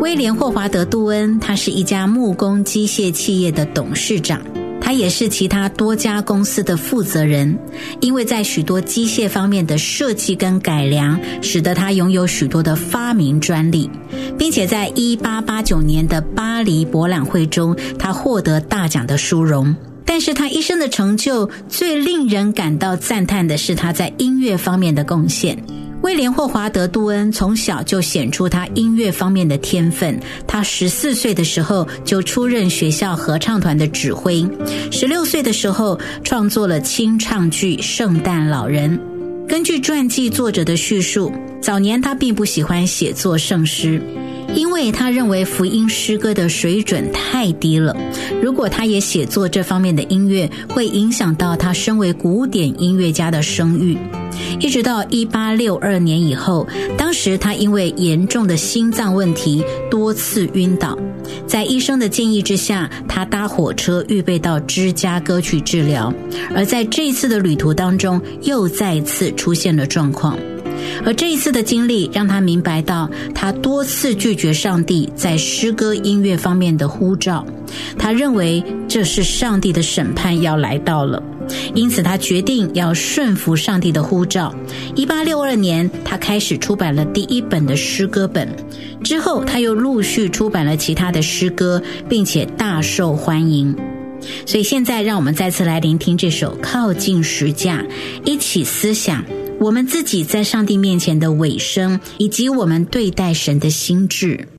威廉·霍华德·杜恩，他是一家木工机械企业的董事长，他也是其他多家公司的负责人，因为在许多机械方面的设计跟改良，使得他拥有许多的发明专利，并且在1889年的巴黎博览会中，他获得大奖的殊荣。但是他一生的成就最令人感到赞叹的是他在音乐方面的贡献。威廉·霍华德·杜恩从小就显出他音乐方面的天分，他14岁的时候就出任学校合唱团的指挥，16岁的时候创作了清唱剧《圣诞老人》。根据传记作者的叙述，早年他并不喜欢写作圣诗，因为他认为福音诗歌的水准太低了，如果他也写作这方面的音乐，会影响到他身为古典音乐家的声誉。一直到1862年以后，当时他因为严重的心脏问题多次晕倒，在医生的建议之下，他搭火车预备到芝加哥去治疗，而在这一次的旅途当中又再次出现了状况。而这一次的经历让他明白到，他多次拒绝上帝在诗歌音乐方面的呼召，他认为这是上帝的审判要来到了，因此他决定要顺服上帝的呼召。1862年他开始出版了第一本的诗歌本，之后他又陆续出版了其他的诗歌，并且大受欢迎。所以现在让我们再次来聆听这首《靠近十架》，一起思想我们自己在上帝面前的委身，以及我们对待神的心志。